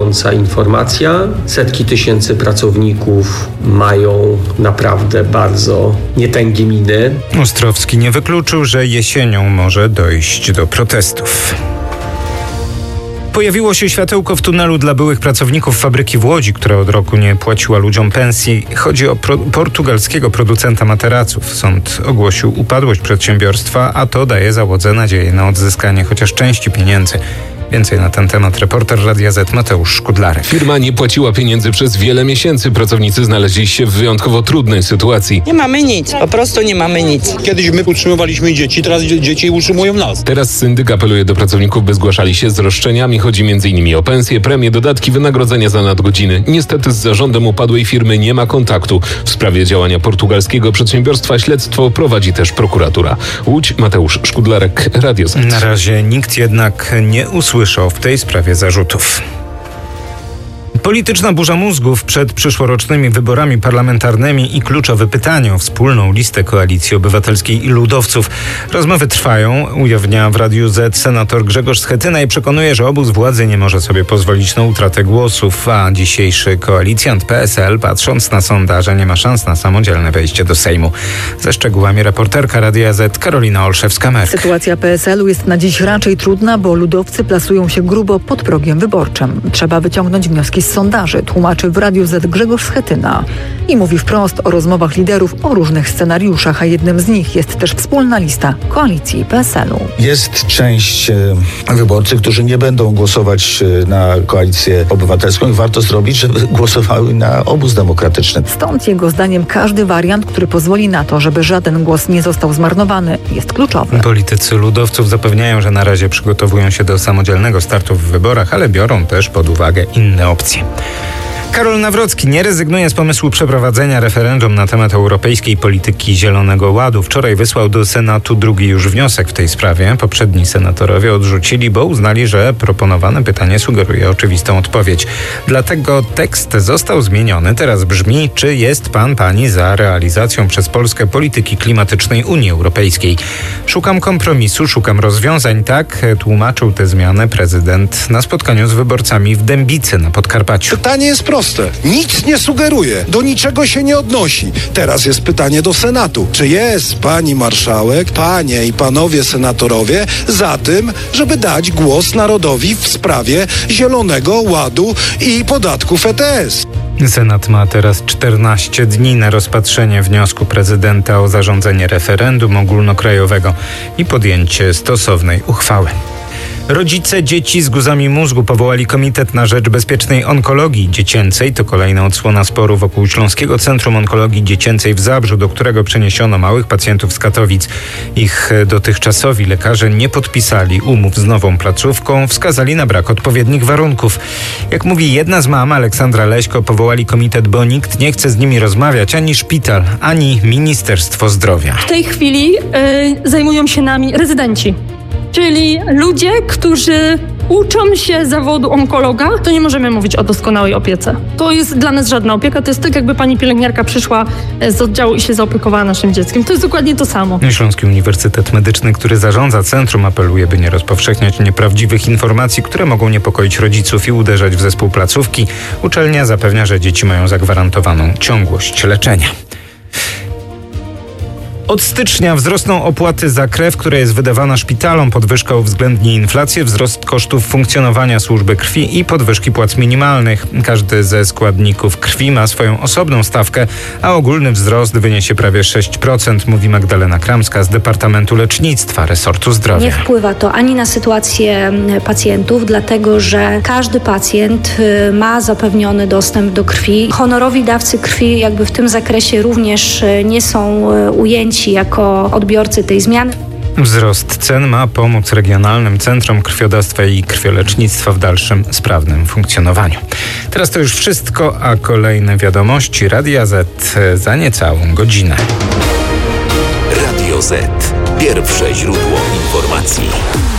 uwierająca informacja. Setki tysięcy pracowników mają naprawdę bardzo nietęgie miny. Ostrowski nie wykluczył, że jesienią może dojść do protestów. Pojawiło się światełko w tunelu dla byłych pracowników fabryki w Łodzi, która od roku nie płaciła ludziom pensji. Chodzi o portugalskiego producenta materaców. Sąd ogłosił upadłość przedsiębiorstwa, a to daje załodze nadzieję na odzyskanie chociaż części pieniędzy. Więcej na ten temat reporter Radia Z Mateusz Szkudlarek. Firma nie płaciła pieniędzy przez wiele miesięcy. Pracownicy znaleźli się w wyjątkowo trudnej sytuacji. Nie mamy nic, po prostu nie mamy nic. Kiedyś my utrzymywaliśmy dzieci, teraz dzieci utrzymują nas. Teraz syndyk apeluje do pracowników, by zgłaszali się z roszczeniami. Chodzi m.in. o pensje, premie, dodatki, wynagrodzenia za nadgodziny. Niestety z zarządem upadłej firmy nie ma kontaktu. W sprawie działania portugalskiego przedsiębiorstwa śledztwo prowadzi też prokuratura. Łódź, Mateusz Szkudlarek, Radio Z. Na razie nikt jednak nie usłyszał w tej sprawie zarzutów. Polityczna burza mózgów przed przyszłorocznymi wyborami parlamentarnymi i kluczowe pytanie o wspólną listę Koalicji Obywatelskiej i Ludowców. Rozmowy trwają, ujawnia w Radiu Z senator Grzegorz Schetyna i przekonuje, że obóz władzy nie może sobie pozwolić na utratę głosów, a dzisiejszy koalicjant PSL, patrząc na sondaże, nie ma szans na samodzielne wejście do Sejmu. Ze szczegółami reporterka Radia Z Karolina Olszewska-Merk. Sytuacja PSL-u jest na dziś raczej trudna, bo ludowcy plasują się grubo pod progiem wyborczym. Trzeba wyciągnąć wnioski z sondaży, tłumaczy w Radiu Z Grzegorz Schetyna. I mówi wprost o rozmowach liderów o różnych scenariuszach, a jednym z nich jest też wspólna lista koalicji PSL-u. Jest część wyborców, którzy nie będą głosować na Koalicję Obywatelską i warto zrobić, żeby głosowały na obóz demokratyczny. Stąd jego zdaniem każdy wariant, który pozwoli na to, żeby żaden głos nie został zmarnowany, jest kluczowy. Politycy ludowców zapewniają, że na razie przygotowują się do samodzielnego startu w wyborach, ale biorą też pod uwagę inne opcje. Karol Nawrocki nie rezygnuje z pomysłu przeprowadzenia referendum na temat europejskiej polityki Zielonego Ładu. Wczoraj wysłał do Senatu drugi już wniosek w tej sprawie. Poprzedni senatorowie odrzucili, bo uznali, że proponowane pytanie sugeruje oczywistą odpowiedź. Dlatego tekst został zmieniony. Teraz brzmi: czy jest pani za realizacją przez Polskę polityki klimatycznej Unii Europejskiej? Szukam kompromisu, szukam rozwiązań. Tak tłumaczył tę zmianę prezydent na spotkaniu z wyborcami w Dębicy na Podkarpaciu. Pytanie jest proste. Nic nie sugeruje, do niczego się nie odnosi. Teraz jest pytanie do Senatu. Czy jest pani marszałek, panie i panowie senatorowie za tym, żeby dać głos narodowi w sprawie Zielonego Ładu i podatków ETS? Senat ma teraz 14 dni na rozpatrzenie wniosku prezydenta o zarządzenie referendum ogólnokrajowego i podjęcie stosownej uchwały. Rodzice dzieci z guzami mózgu powołali Komitet na Rzecz Bezpiecznej Onkologii Dziecięcej. To kolejna odsłona sporu wokół Śląskiego Centrum Onkologii Dziecięcej w Zabrzu, do którego przeniesiono małych pacjentów z Katowic. Ich dotychczasowi lekarze nie podpisali umów z nową placówką, wskazali na brak odpowiednich warunków. Jak mówi jedna z mam, Aleksandra Leśko, powołali komitet, bo nikt nie chce z nimi rozmawiać, ani szpital, ani Ministerstwo Zdrowia. W tej chwili zajmują się nami rezydenci. Czyli ludzie, którzy uczą się zawodu onkologa, to nie możemy mówić o doskonałej opiece. To jest dla nas żadna opieka, to jest tak, jakby pani pielęgniarka przyszła z oddziału i się zaopiekowała naszym dzieckiem. To jest dokładnie to samo. Śląski Uniwersytet Medyczny, który zarządza centrum, apeluje, by nie rozpowszechniać nieprawdziwych informacji, które mogą niepokoić rodziców i uderzać w zespół placówki. Uczelnia zapewnia, że dzieci mają zagwarantowaną ciągłość leczenia. Od stycznia wzrosną opłaty za krew, która jest wydawana szpitalom. Podwyżka uwzględni inflację, wzrost kosztów funkcjonowania służby krwi i podwyżki płac minimalnych. Każdy ze składników krwi ma swoją osobną stawkę, a ogólny wzrost wyniesie prawie 6%, mówi Magdalena Kramska z Departamentu Lecznictwa Resortu Zdrowia. Nie wpływa to ani na sytuację pacjentów, dlatego że każdy pacjent ma zapewniony dostęp do krwi. Honorowi dawcy krwi jakby w tym zakresie również nie są ujęci jako odbiorcy tej zmiany. Wzrost cen ma pomóc regionalnym centrom krwiodawstwa i krwiolecznictwa w dalszym sprawnym funkcjonowaniu. Teraz to już wszystko, a kolejne wiadomości Radia Z za niecałą godzinę. Radio Z. Pierwsze źródło informacji.